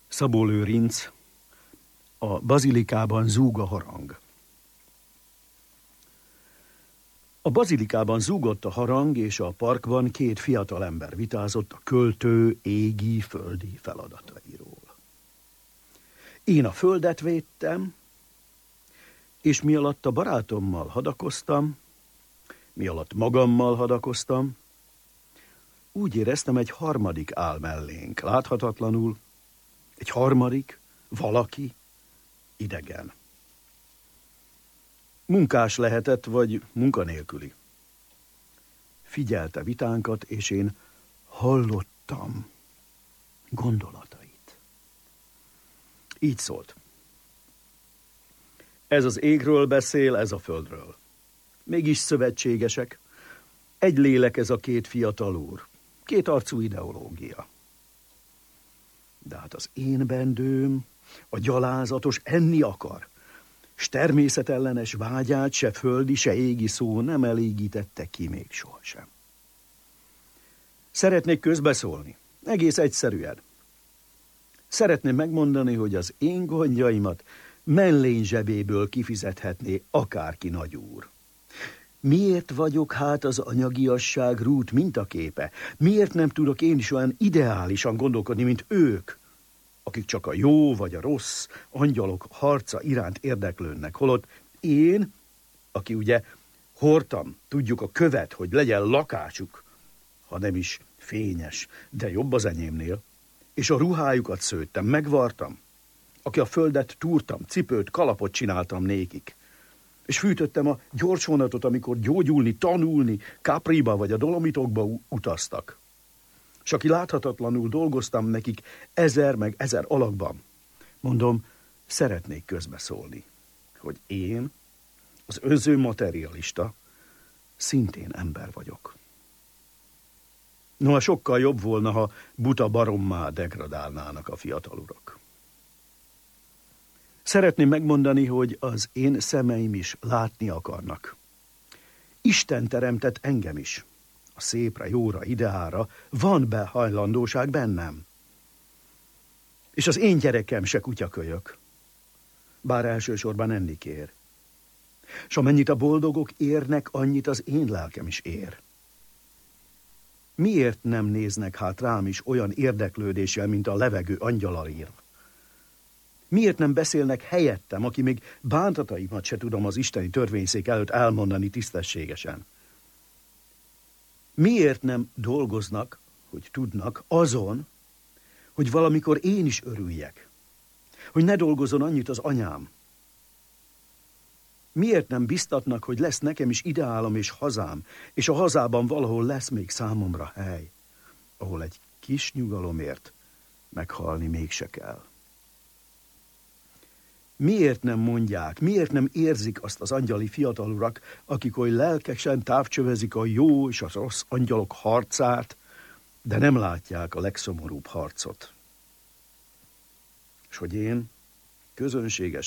Szabó Lőrinc, a bazilikában zúg a harang. A bazilikában zúgott a harang, és a parkban két fiatal ember vitázott a költő égi, földi feladatairól. Én a földet védtem, és mi alatt a barátommal hadakoztam, mi alatt magammal hadakoztam, úgy éreztem, egy harmadik áll mellénk, láthatatlanul, egy harmadik, valaki, idegen. Munkás lehetett, vagy munkanélküli. Figyelte vitánkat, és én hallottam gondolatait. Így szólt. Ez az égről beszél, ez a földről. Mégis szövetségesek. Egy lélek ez a két fiatal úr. Két arcú ideológia. De hát az én bendőm, a gyalázatos enni akar, s természetellenes vágyát se földi, se égi szó nem elégítette ki még sohasem. Szeretnék közbeszólni, egész egyszerűen. Szeretném megmondani, hogy az én gondjaimat mellény zsebéből kifizethetné akárki nagyúr. Miért vagyok hát az anyagiasság rút mintaképe? Miért nem tudok én is olyan ideálisan gondolkodni, mint ők, akik csak a jó vagy a rossz angyalok harca iránt érdeklődnek, holott én, aki ugye hordtam, tudjuk a követ, hogy legyen lakásuk, ha nem is fényes, de jobb az enyémnél, és a ruhájukat szőttem, megvartam, aki a földet túrtam, cipőt, kalapot csináltam nékik, és fűtöttem a gyorsvonatot, amikor gyógyulni, tanulni, Capriba vagy a Dolomitokba utaztak. És aki láthatatlanul dolgoztam nekik 1000 meg 1000 alakban. Mondom, szeretnék közbeszólni, hogy én, az önző materialista, szintén ember vagyok. Noha sokkal jobb volna, ha buta barommá degradálnának a fiatal urak. Szeretném megmondani, hogy az én szemeim is látni akarnak. Isten teremtett engem is. A szépre, jóra, ideára van behajlandóság bennem. És az én gyerekem se kutyakölyök, bár elsősorban enni kér. S amennyit a boldogok érnek, annyit az én lelkem is ér. Miért nem néznek hát rám is olyan érdeklődéssel, mint a levegő angyalaira? Miért nem beszélnek helyettem, aki még bántataimat se tudom az isteni törvényszék előtt elmondani tisztességesen? Miért nem dolgoznak, hogy tudnak azon, hogy valamikor én is örüljek? Hogy ne dolgozzon annyit az anyám? Miért nem biztatnak, hogy lesz nekem is ideálom és hazám, és a hazában valahol lesz még számomra hely, ahol egy kis nyugalomért meghalni mégse kell? Miért nem mondják, miért nem érzik azt az angyali fiatalurak, akik oly lelkesen távcsövezik a jó és a rossz angyalok harcát, de nem látják a legszomorúbb harcot? És hogy én, közönséges